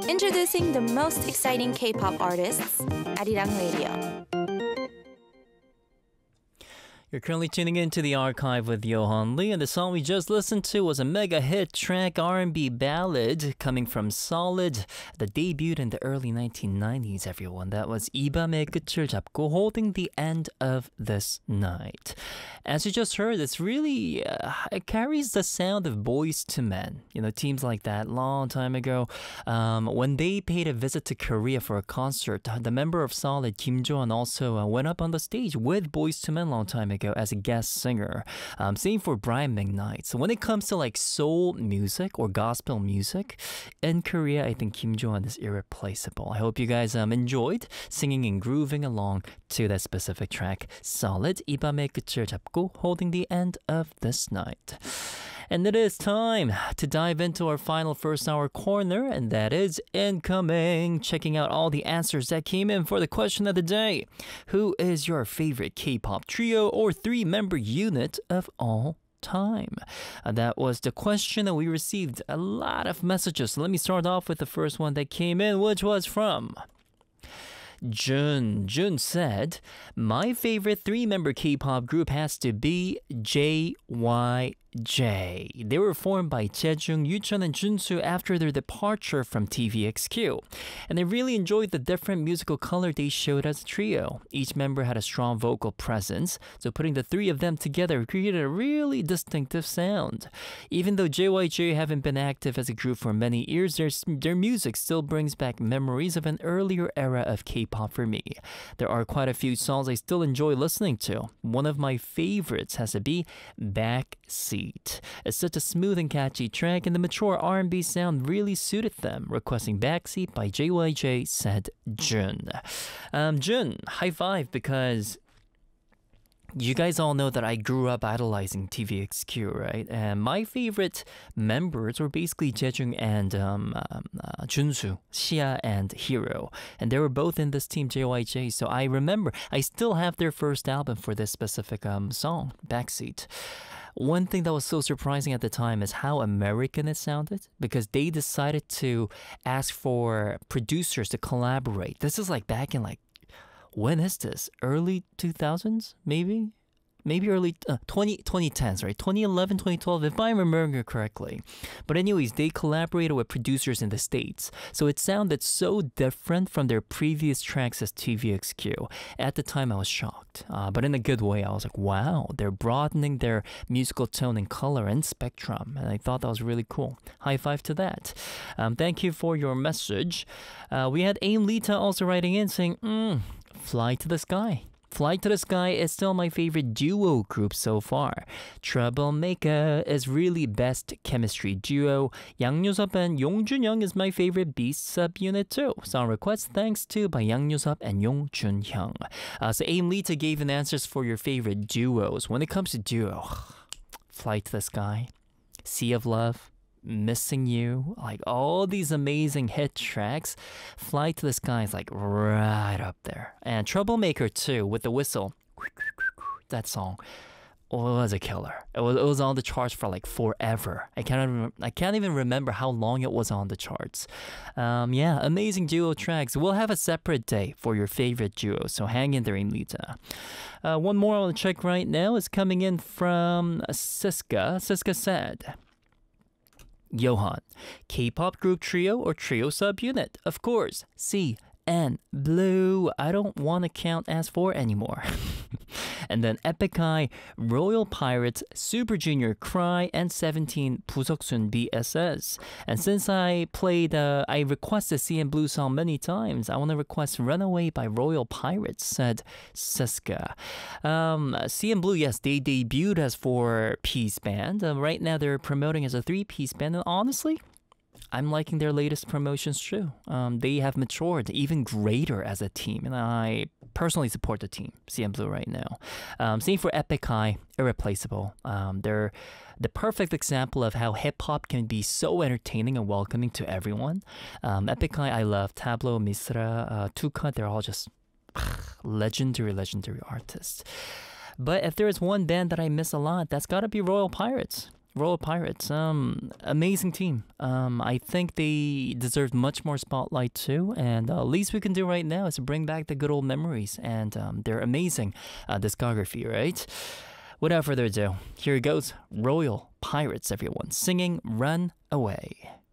Introducing the most exciting K-pop artists, Arirang Radio. You're currently tuning into the archive with Johan Lee, and the song we just listened to was a mega hit track R&B ballad coming from Solid, that debuted in the early 1990s, everyone. That was 이밤의 끝을 잡고, holding the end of this night. As you just heard, it's really, it carries the sound of Boyz II Men. You know, teams like that, long time ago. When they paid a visit to Korea for a concert, the member of Solid, Kim Jo-yeon, also went up on the stage with Boyz II Men long time ago as a guest singer. Same for Brian McKnight. So when it comes to like soul music or gospel music in Korea, I think Kim Jo-yeon is irreplaceable. I hope you guys enjoyed singing and grooving along to that specific track. Solid, 이밤의 끝을 잡고, holding the end of this night. And it is time to dive into our final first hour corner, and that is incoming. Checking out all the answers that came in for the question of the day. Who is your favorite K-pop trio or three-member unit of all time? That was the question, and we received a lot of messages. So let me start off with the first one that came in, which was from Jun. Jun said, my favorite three-member K-pop group has to be JYJ. They were formed by Jaejung, Yuchun, and Junsu after their departure from TVXQ. And I really enjoyed the different musical color they showed as a trio. Each member had a strong vocal presence, so putting the three of them together created a really distinctive sound. Even though JYJ haven't been active as a group for many years, their music still brings back memories of an earlier era of K-pop for me. There are quite a few songs I still enjoy listening to. One of my favorites has to be Backseat. It's such a smooth and catchy track, and the mature R&B sound really suited them. Requesting Backseat by JYJ, said Jun. Jun, high five, because you guys all know that I grew up idolizing TVXQ, right? And my favorite members were basically Jaejung and Junsu, Sia and Hero. And they were both in this team, JYJ. So I remember, I still have their first album for this specific song, Backseat. One thing that was so surprising at the time is how American it sounded, because they decided to ask for producers to collaborate. This is like back in when is this? Early 2000s, maybe? Maybe early 2010s, right? 2011, 2012, if I'm remembering correctly. But anyways, they collaborated with producers in the States. So it sounded so different from their previous tracks as TVXQ. At the time, I was shocked. But in a good way, I was like, wow, they're broadening their musical tone and color and spectrum. And I thought that was really cool. High five to that. Thank you for your message. We had Aim Lita also writing in saying, Fly to the Sky. Fly to the Sky is still my favorite duo group so far. Troublemaker is really best chemistry duo. Yang Nyo-seop and Yong Jun-young is my favorite B subunit too. Song request thanks to by Yang Nyo-seop and Yong Jun-young. So Aim Lita gave an answers for your favorite duos. When it comes to duo, Fly to the Sky, Sea of Love, Missing You, like all these amazing hit tracks. Fly to the Sky is like right up there. And Troublemaker too, with the whistle. That song was a killer. It was on the charts for like forever. I can't even remember how long it was on the charts. Yeah, amazing duo tracks. We'll have a separate day for your favorite duo, so hang in there, Lita. One more I want to check right now is coming in from Siska. Siska said, Johan, K-pop group trio or trio subunit? Of course, C and Blue. I don't want to count as 4 anymore. And then Epic High, Royal Pirates, Super Junior Cry, and 17 Pusoksun BSS. And since I requested C and Blue song many times, I want to request Runaway by Royal Pirates, said Siska. C and Blue, yes, they debuted as 4-piece band. Right now they're promoting as a 3-piece band, and honestly, I'm liking their latest promotions too. They have matured even greater as a team, and I personally support the team, CN Blue, right now. Same for Epic High, irreplaceable. They're the perfect example of how hip-hop can be so entertaining and welcoming to everyone. Epic High, I love. Tableau, Misra, Tuka, they're all just legendary artists. But if there is one band that I miss a lot, that's gotta be Royal Pirates. Royal Pirates, amazing team. I think they deserve much more spotlight too, and least we can do right now is to bring back the good old memories and their amazing discography, right? Without further ado, here it goes. Royal Pirates, everyone, singing Run Away.